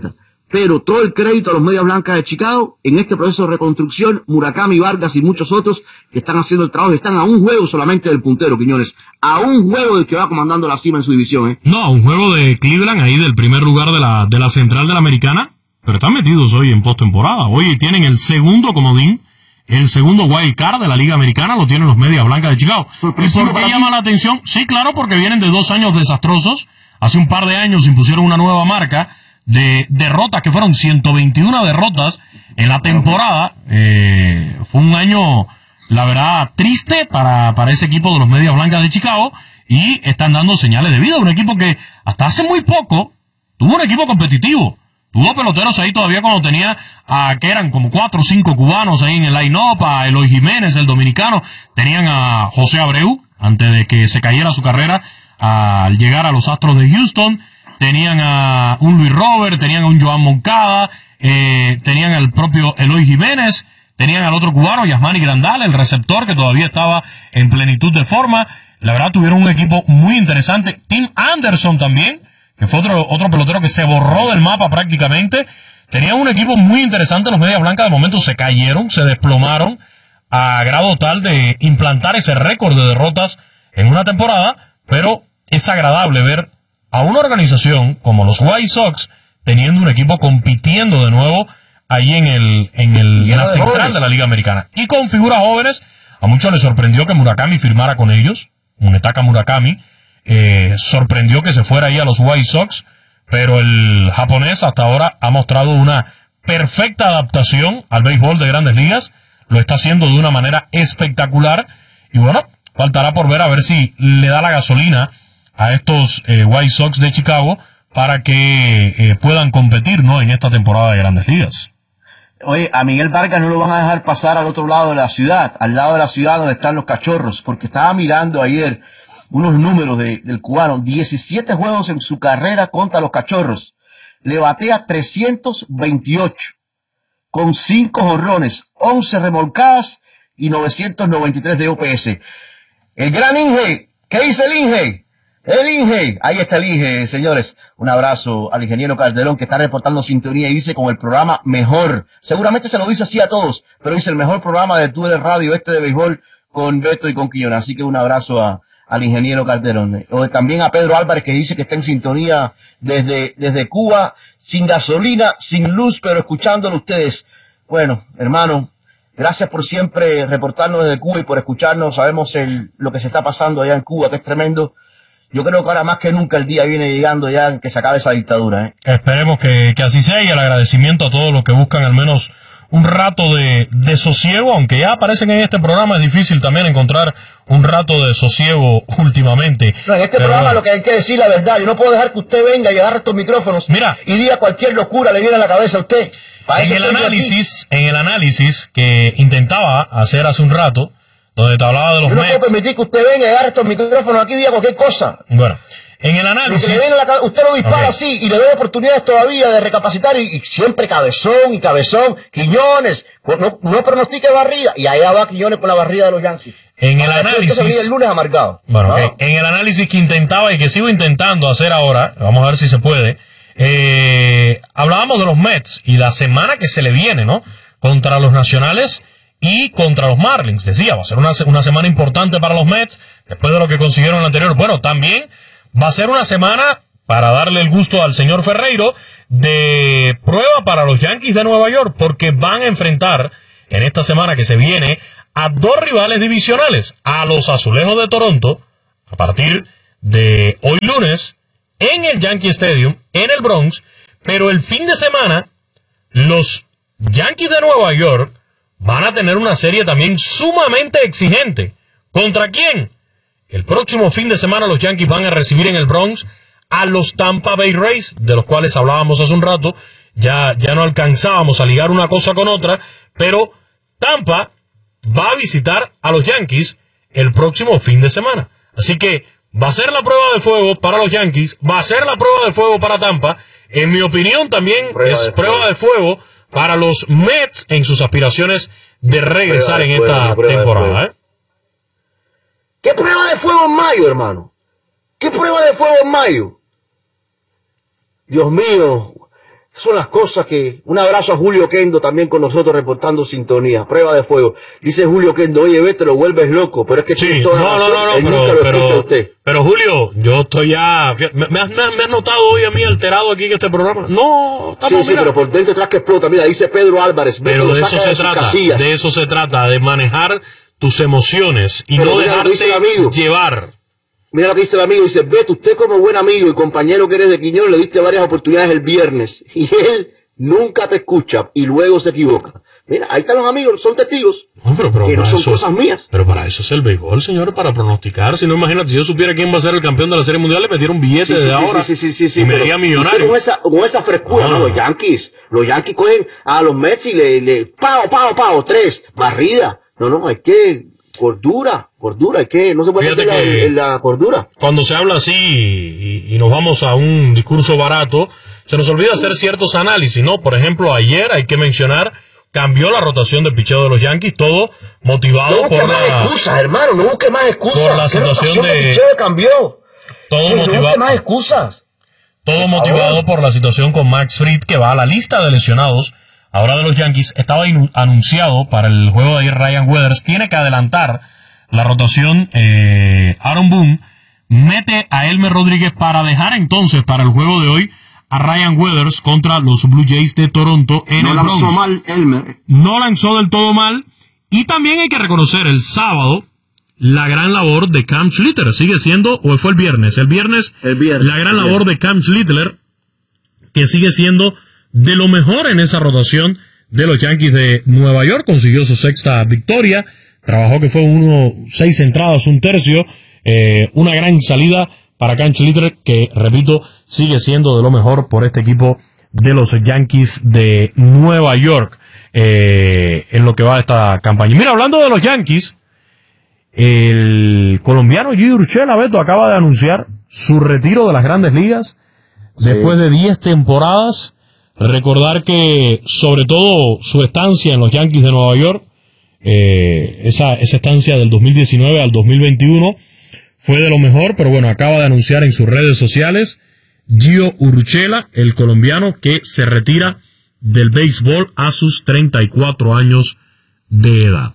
pero todo el crédito a los Medias Blancas de Chicago en este proceso de reconstrucción. Murakami, Vargas y muchos otros que están haciendo el trabajo, están a un juego solamente del puntero, Quiñones, a un juego del que va comandando la cima en su división, ¿eh? No, un juego de Cleveland ahí del primer lugar de la, de la central de la Americana, pero están metidos hoy en postemporada. Hoy tienen el segundo comodín, el segundo wild card de la Liga Americana, lo tienen los Medias Blancas de Chicago. ¿Y por qué llama la atención? Sí, claro, porque vienen de dos años desastrosos. Hace un par de años impusieron una nueva marca de derrotas, que fueron ciento veintiuna derrotas en la temporada. Eh, fue un año, la verdad, triste para, para ese equipo de los Medias Blancas de Chicago, y están dando señales de vida. Un equipo que hasta hace muy poco tuvo un equipo competitivo. Tuvo peloteros ahí todavía cuando tenía a, que eran como cuatro o cinco cubanos ahí en el line-up, a Eloy Jiménez, el dominicano. Tenían a José Abreu, antes de que se cayera su carrera al llegar a los Astros de Houston. Tenían a un Luis Robert, tenían a un Joan Moncada, eh, tenían al propio Eloy Jiménez, tenían al otro cubano, Yasmani Grandal, el receptor, que todavía estaba en plenitud de forma. La verdad, tuvieron un equipo muy interesante. Tim Anderson también, que fue otro, otro pelotero que se borró del mapa prácticamente. Tenían un equipo muy interesante. Los Medias Blancas de momento se cayeron, se desplomaron a grado tal de implantar ese récord de derrotas en una temporada, pero es agradable ver a una organización como los White Sox teniendo un equipo compitiendo de nuevo ahí en el en el en la central de la Liga Americana, y con figuras jóvenes. A muchos les sorprendió que Murakami firmara con ellos. Munetaka Murakami eh, sorprendió que se fuera ahí a los White Sox, pero el japonés hasta ahora ha mostrado una perfecta adaptación al béisbol de Grandes Ligas. Lo está haciendo de una manera espectacular, y bueno, faltará por ver a ver si le da la gasolina a estos eh, White Sox de Chicago para que eh, puedan competir, ¿no?, en esta temporada de Grandes Ligas. Oye, a Miguel Vargas no lo van a dejar pasar al otro lado de la ciudad, al lado de la ciudad donde están los Cachorros, porque estaba mirando ayer unos números de, del cubano. diecisiete juegos en su carrera contra los Cachorros. Le batea trescientos veintiocho, con cinco jonrones, once remolcadas y novecientos noventa y tres de O P S. El gran Inge, ¿qué dice el Inge? El Inge, ahí está el Inge, señores. Un abrazo al ingeniero Calderón, que está reportando sintonía y dice con el programa mejor. Seguramente se lo dice así a todos, pero dice el mejor programa de Tú eres Radio, este de béisbol, con Beto y con Quiñones. Así que un abrazo a, al ingeniero Calderón. O también a Pedro Álvarez, que dice que está en sintonía desde, desde Cuba, sin gasolina, sin luz, pero escuchándolo ustedes. Bueno, hermano, gracias por siempre reportarnos desde Cuba y por escucharnos. Sabemos el, lo que se está pasando allá en Cuba, que es tremendo. Yo creo que ahora más que nunca el día viene llegando ya en que se acabe esa dictadura, ¿eh? Esperemos que, que así sea, y el agradecimiento a todos los que buscan al menos un rato de, de sosiego, aunque ya aparecen en este programa. Es difícil también encontrar un rato de sosiego últimamente. No, en este Pero programa bueno, lo que hay que decir la verdad. Yo no puedo dejar que usted venga y agarre estos micrófonos, mira, y diga cualquier locura le viene a la cabeza a usted. Para en eso el estoy yo análisis, en el análisis que intentaba hacer hace un rato, donde te hablaba de los Yo no Mets. puedo permitir que usted venga y agarre estos micrófonos aquí y diga cualquier cosa. Bueno, en el análisis, Lo que le viene a la cabeza, usted lo dispara okay, así y le doy oportunidades todavía de recapacitar, y, y siempre cabezón y cabezón. Quiñones, no, no pronostique barrida, y allá va Quiñones con la barrida de los Yankees. En el Ahora, análisis, el lunes amargado. Bueno, ¿no? okay, en el análisis que intentaba y que sigo intentando hacer ahora, vamos a ver si se puede, eh, hablábamos de los Mets y la semana que se le viene, ¿no?, contra los Nacionales y contra los Marlins. Decía, va a ser una, una semana importante para los Mets, después de lo que consiguieron en el anterior. Bueno, también va a ser una semana, para darle el gusto al señor Ferreiro, de prueba para los Yankees de Nueva York, porque van a enfrentar en esta semana que se viene a dos rivales divisionales, a los Azulejos de Toronto, a partir de hoy lunes, en el Yankee Stadium, en el Bronx. Pero el fin de semana, los Yankees de Nueva York van a tener una serie también sumamente exigente. ¿Contra quién? El próximo fin de semana los Yankees van a recibir en el Bronx a los Tampa Bay Rays, de los cuales hablábamos hace un rato. Ya, ya no alcanzábamos a ligar una cosa con otra, pero Tampa va a visitar a los Yankees el próximo fin de semana. Así que va a ser la prueba de fuego para los Yankees, va a ser la prueba de fuego para Tampa. En mi opinión también prueba es de prueba fuego. de fuego para los Mets en sus aspiraciones de regresar de en fuego, esta temporada. ¿eh? ¿Qué prueba de fuego en mayo, hermano? ¿Qué prueba de fuego en mayo? Dios mío, Son las cosas que... Un abrazo a Julio Kendo también con nosotros reportando sintonía. Prueba de fuego. Dice Julio Kendo, oye, ve, te lo vuelves loco. Pero es que sí, toda no, no, no, no, pero, pero, pero Julio, yo estoy ya... ¿Me, me, has, me has notado hoy a mí alterado aquí en este programa? No, estamos, sí, sí, pero por dentro atrás que explota. Mira, dice Pedro Álvarez. Pero de eso se trata, de eso se trata, de manejar tus emociones y pero no dejarte llevar. Mira lo que dice el amigo, dice, Beto, usted como buen amigo y compañero que eres de Quiñones le diste varias oportunidades el viernes y él nunca te escucha y luego se equivoca. Mira, ahí están los amigos, son testigos, no, pero, pero que no son eso, cosas mías. Pero para eso es el béisbol, señor, para pronosticar. Si no, imagínate, si yo supiera quién va a ser el campeón de la Serie Mundial, le metieron un billete sí, sí, de sí, ahora sí, sí, sí, sí, y me haría millonario. Con esa, con esa frescura, ah. ¿no? Los Yankees, los Yankees cogen a los Mets y le, le pao, pao, pao, tres, barrida. No, no, hay que... Cordura, cordura, es que no se puede meter la, en la cordura. Cuando se habla así y, y nos vamos a un discurso barato, se nos olvida hacer ciertos análisis, ¿no? Por ejemplo, ayer hay que mencionar, cambió la rotación del picheo de los Yankees, todo motivado no por más la... excusas, hermano, no busque más excusas. Por la situación de... picheo cambió. Todo no motivado... busque más excusas. Todo por motivado favor. por la situación con Max Fried, que va a la lista de lesionados ahora de los Yankees. Estaba anunciado para el juego de ayer Ryan Weathers. Tiene que adelantar la rotación. eh, Aaron Boone mete a Elmer Rodríguez para dejar entonces para el juego de hoy a Ryan Weathers contra los Blue Jays de Toronto en no el Bronx. No lanzó mal Elmer. No lanzó del todo mal. Y también hay que reconocer el sábado la gran labor de Cam Schlitter. Sigue siendo, o fue el viernes, el viernes, el viernes la gran el labor viernes. de Cam Schlitter, que sigue siendo de lo mejor en esa rotación de los Yankees de Nueva York. Consiguió su sexta victoria, trabajó que fue uno, seis entradas, un tercio, eh, una gran salida para Cam Schlitter, que repito, sigue siendo de lo mejor por este equipo de los Yankees de Nueva York, eh, en lo que va de esta campaña. Mira, hablando de los Yankees, el colombiano Gio Urshela, Beto, acaba de anunciar su retiro de las Grandes Ligas sí. después de diez temporadas. Recordar que, sobre todo, su estancia en los Yankees de Nueva York, eh, esa, esa estancia del dos mil diecinueve al dos mil veintiuno, fue de lo mejor, pero bueno, acaba de anunciar en sus redes sociales, Gio Urshela, el colombiano, que se retira del béisbol a sus treinta y cuatro años de edad.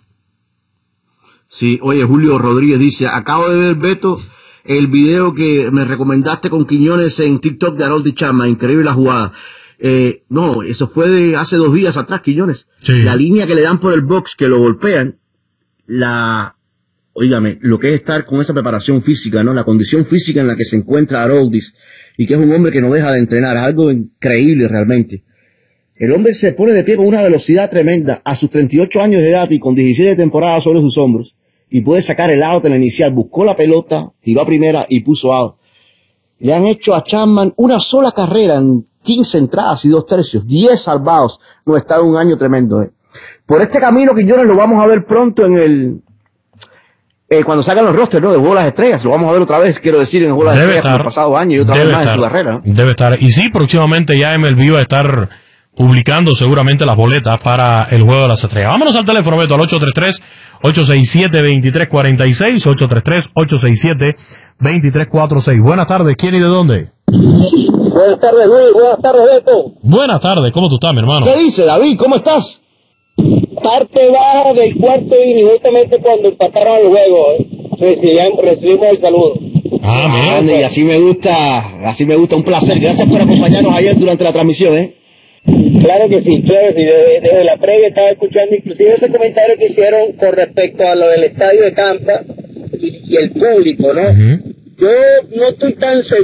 Sí, oye, Julio Rodríguez dice, acabo de ver, Beto, el video que me recomendaste con Quiñones en TikTok de Harold Chapman, increíble la jugada. Eh, no, eso fue de hace dos días atrás, Quiñones. Sí. La línea que le dan por el box, que lo golpean, la, oígame, lo que es estar con esa preparación física, ¿no? La condición física en la que se encuentra Haroldis, y que es un hombre que no deja de entrenar, es algo increíble realmente. El hombre se pone de pie con una velocidad tremenda a sus treinta y ocho años de edad y con diecisiete temporadas sobre sus hombros, y puede sacar el out en la inicial, buscó la pelota, tiró a primera y puso out. Le han hecho a Chapman una sola carrera en quince entradas y dos tercios, diez salvados. No, está un año tremendo, eh. Por este camino, Quiñones, lo vamos a ver pronto en el, eh, cuando salgan los rosters, ¿no? De Juego de las Estrellas, lo vamos a ver otra vez, quiero decir, en el Juego de las Estrellas en el pasado año y otra vez más estar, en su carrera. Debe estar, y sí, próximamente ya M L B va a estar publicando seguramente las boletas para el Juego de las Estrellas. Vámonos al teléfono, Beto, al ocho tres tres, ocho seis siete, dos tres cuatro seis, ocho tres tres, ocho seis siete, dos tres cuatro seis. Buenas tardes, ¿quién y de dónde? Buenas tardes, Luis. Buenas tardes, Beto. Buenas tardes, ¿cómo tú estás, mi hermano? ¿Qué dice, David? ¿Cómo estás? Parte baja del cuarto inning, justamente cuando empataron el juego, ¿eh? recibimos, recibimos el saludo. Ah, ah mira. Y así me gusta, así me gusta, un placer. Gracias por acompañarnos ayer durante la transmisión, ¿eh? Claro que sí, claro que sí. Desde, desde la previa estaba escuchando inclusive ese comentario que hicieron con respecto a lo del estadio de Tampa y, y el público, ¿no? Uh-huh. Yo no estoy tan seguro.